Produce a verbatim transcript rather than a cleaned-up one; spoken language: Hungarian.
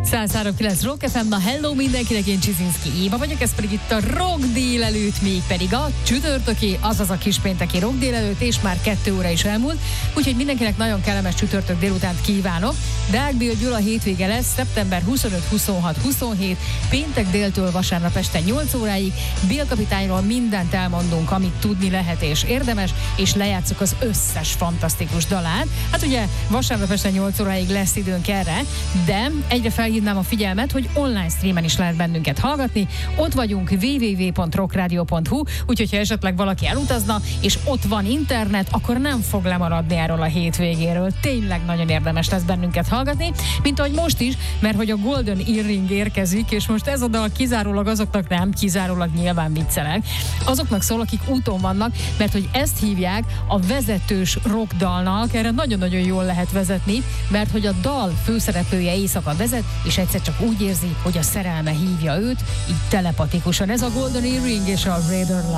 száz három kilenc Rock ef em, na hello mindenkinek, én Csizinszki Éva vagyok, ez pedig itt a Rock délelőtt, még pedig a csütörtöki, azaz a kispénteki Rock délelőtt, és már kettő óra is elmúlt, úgyhogy mindenkinek nagyon kellemes csütörtök délutánt kívánok. Deák Béla Gyula hétvége lesz, szeptember huszonöt, huszonhat, huszonhét, péntek déltől vasárnap este nyolc óráig. Béla kapitányról mindent elmondunk, amit tudni lehet és érdemes, és lejátszuk az összes fantasztikus dalát. Hát ugye vasárnap este nyolc óráig lesz időnk erre, de egyre felhívnám a figyelmet, hogy online streamen is lehet bennünket hallgatni. Ott vagyunk double-u double-u double-u pont rockradio pont hu, úgyhogy ha esetleg valaki elutazna, és ott van internet, akkor nem fog lemaradni erről a hétvégéről. Tényleg nagyon érdemes lesz bennünket hallgatni, mint ahogy most is, mert hogy a Golden Earring érkezik, és most ez a dal kizárólag azoknak, nem kizárólag, nyilván viccelek, azoknak szól, akik úton vannak, mert hogy ezt hívják a vezetős rockdalnak, erre nagyon-nagyon jól lehet vezetni, mert hogy a dal főszereplője éjszaka vezet, és egyszer csak úgy érzi, hogy a szerelme hívja őt, így telepatikusan. Ez a Golden Earring és a Raider Light.